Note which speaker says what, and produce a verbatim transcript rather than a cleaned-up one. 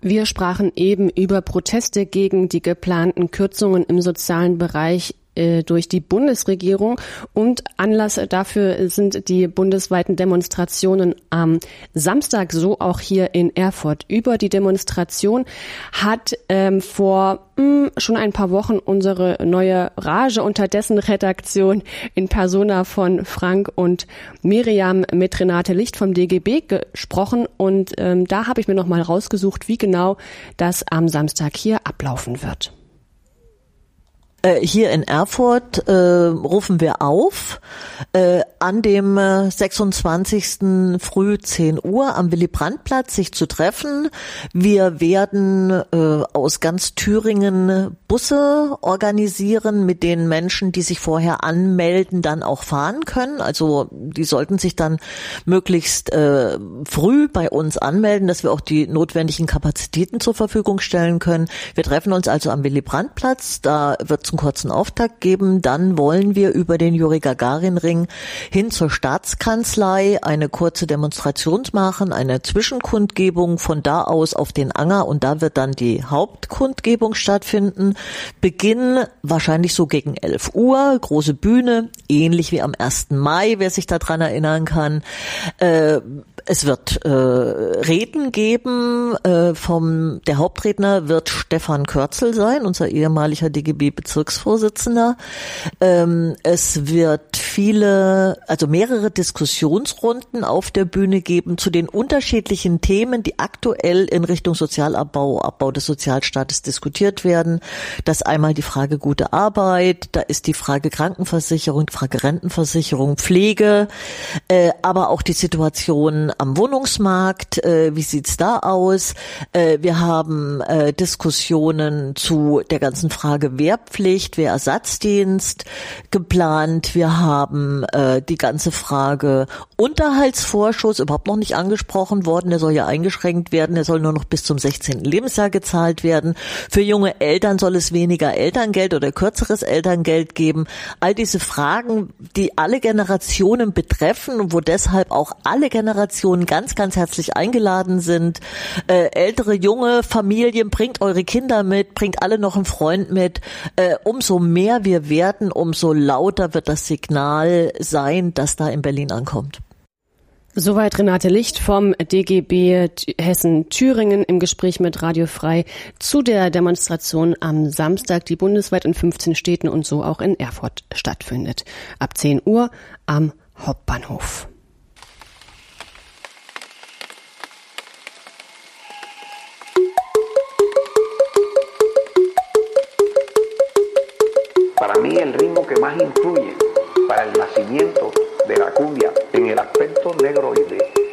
Speaker 1: Wir sprachen eben über Proteste gegen die geplanten Kürzungen im sozialen Bereich durch die Bundesregierung, und Anlass dafür sind die bundesweiten Demonstrationen am Samstag, so auch hier in Erfurt. Über die Demonstration hat ähm, vor mh, schon ein paar Wochen unsere neue Rage unterdessen Redaktion in Persona von Frank und Miriam mit Renate Licht vom D G B gesprochen, und ähm, da habe ich mir noch mal rausgesucht, wie genau das am Samstag hier ablaufen wird.
Speaker 2: Hier in Erfurt äh, rufen wir auf, äh, an dem äh, sechsundzwanzigsten früh zehn Uhr am Willy-Brandt-Platz sich zu treffen. Wir werden äh, aus ganz Thüringen Busse organisieren, mit denen Menschen, die sich vorher anmelden, dann auch fahren können. Also die sollten sich dann möglichst äh, früh bei uns anmelden, dass wir auch die notwendigen Kapazitäten zur Verfügung stellen können. Wir treffen uns also am Willy-Brandt-Platz, da wird es einen kurzen Auftakt geben. Dann wollen wir über den Juri-Gagarin-Ring hin zur Staatskanzlei eine kurze Demonstration machen, eine Zwischenkundgebung, von da aus auf den Anger, und da wird dann die Hauptkundgebung stattfinden. Beginn wahrscheinlich so gegen elf Uhr, große Bühne, ähnlich wie am ersten Mai, wer sich daran erinnern kann. Äh, es wird äh, Reden geben, äh, vom der Hauptredner wird Stefan Körzel sein, unser ehemaliger D G B-Bezirksvorsitzender. Ähm, es wird viele, also mehrere Diskussionsrunden auf der Bühne geben zu den unterschiedlichen Themen, die aktuell in Richtung Sozialabbau, Abbau des Sozialstaates diskutiert werden. Das ist einmal die Frage gute Arbeit, da ist die Frage Krankenversicherung, die Frage Rentenversicherung, Pflege, äh, aber auch die Situation am Wohnungsmarkt, äh, wie sieht's da aus? Äh, wir haben äh, Diskussionen zu der ganzen Frage Wehrpflicht, Wehrersatzdienst geplant. Wir haben äh, die ganze Frage Unterhaltsvorschuss, überhaupt noch nicht angesprochen worden. Der soll ja eingeschränkt werden. Der soll nur noch bis zum sechzehnten Lebensjahr gezahlt werden. Für junge Eltern soll es weniger Elterngeld oder kürzeres Elterngeld geben. All diese Fragen, die alle Generationen betreffen und wo deshalb auch alle Generationen ganz, ganz herzlich eingeladen sind. Äh, ältere, junge Familien, bringt eure Kinder mit, bringt alle noch einen Freund mit. Äh, umso mehr wir werden, umso lauter wird das Signal sein, das da in Berlin ankommt.
Speaker 1: Soweit Renate Licht vom D G B Hessen-Thüringen im Gespräch mit Radio Frei zu der Demonstration am Samstag, die bundesweit in fünfzehn Städten und so auch in Erfurt stattfindet. Ab zehn Uhr am Hauptbahnhof.
Speaker 3: Para mí el ritmo que más influye para el nacimiento de la cumbia en el aspecto negroide